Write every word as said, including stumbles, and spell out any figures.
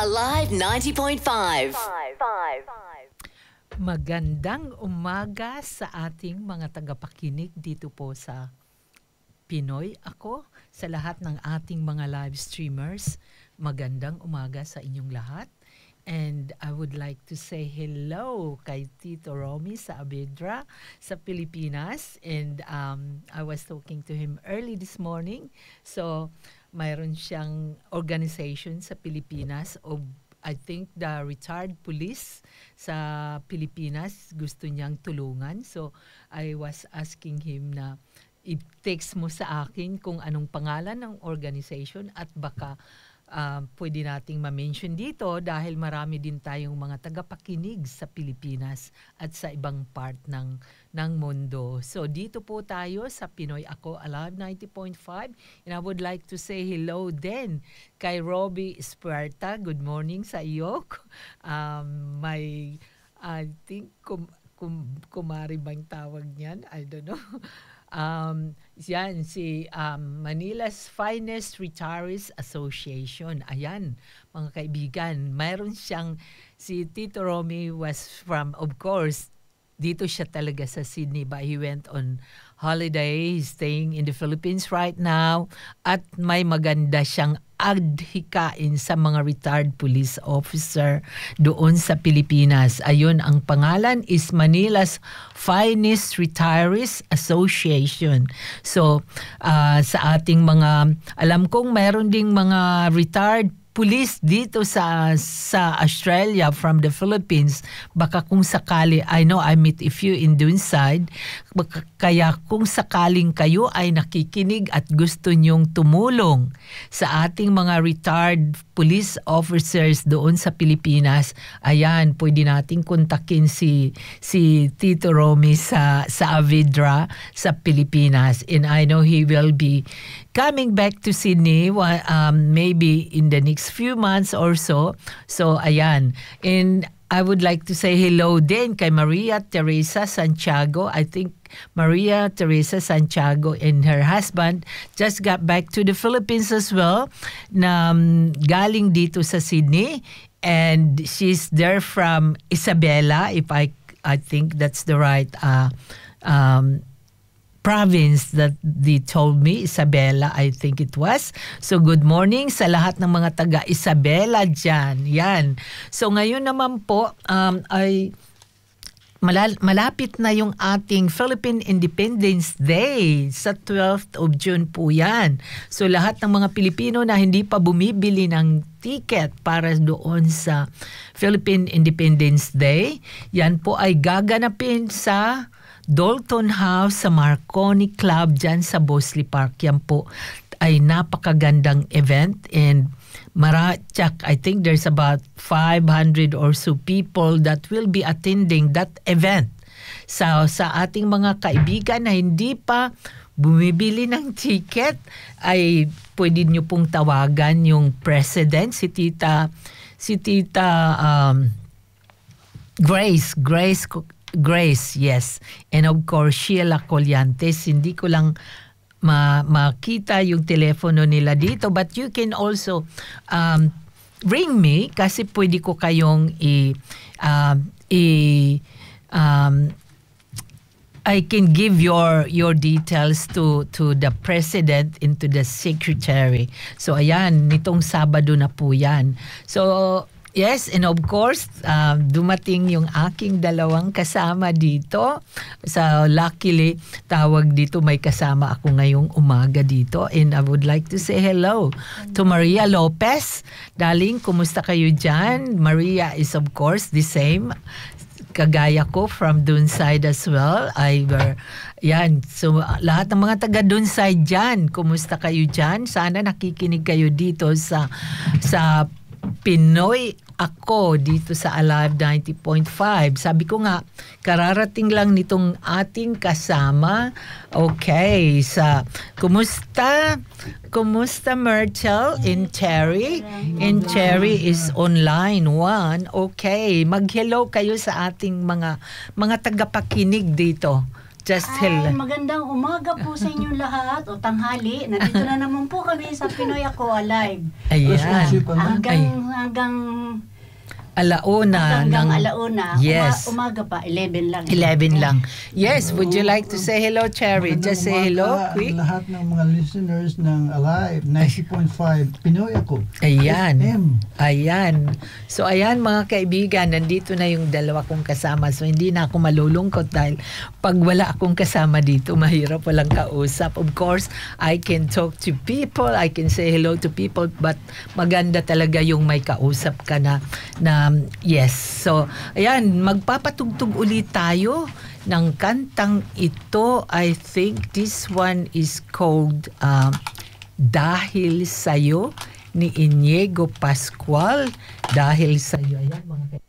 Alive ninety point five. Magandang umaga sa ating mga tagapakinig dito po sa Pinoy Ako, sa lahat ng ating mga live streamers. Magandang umaga sa inyong lahat. And I would like to say hello kay Tito Romy sa Avedra sa Pilipinas. And um, I was talking to him early this morning. So, mayroon siyang organization sa Pilipinas of I think the retired police sa Pilipinas gusto niyang tulungan. So, I was asking him na i-text mo sa akin kung anong pangalan ng organization at baka uh, pwede nating ma-mention dito dahil marami din tayong mga tagapakinig sa Pilipinas at sa ibang part ng, ng mundo. So dito po tayo sa Pinoy Ako Alive ninety point five, and I would like to say hello din kay Robbie Espuerta. Good morning sa iyo. Um, my, I think, kum, kum, kumari bang tawag niyan? I don't know. Um, yan, si um, Manila's Finest Retirees Association. Ayan, mga kaibigan, mayroon siyang, si Tito Romy was from, of course, dito siya talaga sa Sydney, but he went on holiday, he's staying in the Philippines right now, at may maganda siyang adhikain sa mga retired police officer doon sa Pilipinas. Ayun, ang pangalan is Manila's Finest Retirees Association. So, uh, sa ating mga, alam kong mayroon ding mga retired police dito sa sa Australia from the Philippines. Baka kung sakali, I know I meet a few in Dunside, baka, kaya kung sakaling kayo ay nakikinig at gusto nyong tumulong sa ating mga retired police officers doon sa Pilipinas, ayan, pwede nating kontakin si si Tito Romy sa sa Avedra sa Pilipinas, and I know he will be coming back to Sydney um, maybe in the next few months or so. So, ayan. And I would like to say hello din kay Maria Teresa Santiago. I think Maria Teresa Santiago and her husband just got back to the Philippines as well, na um, galing dito sa Sydney. And she's there from Isabela, if I, I think that's the right uh, um province that they told me, Isabela, I think it was. So good morning sa lahat ng mga taga Isabela dyan. Yan. So ngayon naman po um, ay malal- malapit na yung ating Philippine Independence Day sa twelfth of June po yan. So lahat ng mga Pilipino na hindi pa bumibili ng ticket para doon sa Philippine Independence Day, yan po ay gaganapin sa Dalton House sa Marconi Club dyan sa Bosley Park. Yan po ay napakagandang event, and mara, tsak, I think there's about five hundred or so people that will be attending that event. So sa ating mga kaibigan na hindi pa bumibili ng ticket, ay pwede nyo pong tawagan yung president, si Tita, si Tita um, Grace, Grace Grace, yes. And of course, Sheila Collantes. Hindi ko lang ma- makita yung telepono nila dito, but you can also um, ring me kasi pwede ko kayong i, um, i um, I can give your your details to to the president and to the secretary. So ayan, nitong Sabado na po yan. So yes, and of course, uh, dumating yung aking dalawang kasama dito. So, luckily, tawag dito, may kasama ako ngayong umaga dito. And I would like to say hello to Maria Lopez. Darling, kumusta kayo dyan? Maria is of course the same. Kagaya ko from Dunside as well. I were, yan. So, lahat ng mga taga Dunside dyan, kumusta kayo dyan? Sana nakikinig kayo dito sa sa Pinoy Ako dito sa Alive ninety point five. Sabi ko nga, kararating lang nitong ating kasama. Okay, sa kumusta? Kumusta Myrtle and Cherry? And Cherry is online one. Okay, mag-hello kayo sa ating mga mga tagapakinig dito. Just Ay, hello. magandang umaga po sa inyong lahat o tanghali. Nandito na naman po kami sa Pinoy Ako Alive. Ayan. Hanggang, Ay, hanggang, alauna. hanggang ng- alauna. Yes. Uma- umaga pa, eleven lang. eleven lang. Yes, would you like to say hello, Cherry? Magandang Just say hello, umaga quick. ang lahat ng mga listeners ng Alive ninety point five Pinoy Ako. Ayan. F M. Ayan. So ayan mga kaibigan, nandito na yung dalawa kong kasama. So hindi na ako malulungkot dahil pag wala akong kasama dito, mahirap walang kausap. Of course, I can talk to people, I can say hello to people, but maganda talaga yung may kausap ka na, na yes. So ayan, magpapatugtog ulit tayo ng kantang ito. I think this one is called uh, Dahil Sa'yo ni Inigo Pascual. Dahil Sa'yo. Ayan mga kaibigan.